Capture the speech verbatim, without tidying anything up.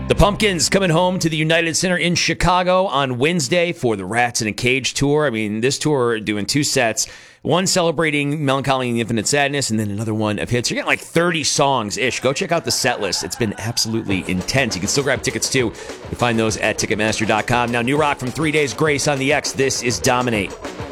The Pumpkins coming home to the United Center in Chicago on Wednesday for the Rats in a Cage tour. I mean, this tour doing two sets, one celebrating Melancholy and Infinite Sadness, and then another one of hits. You're getting like thirty songs-ish. Go check out the set list. It's been absolutely intense. You can still grab tickets, too. You can find those at Ticketmaster dot com. Now, new rock from Three Days Grace on the X. This is Dominate.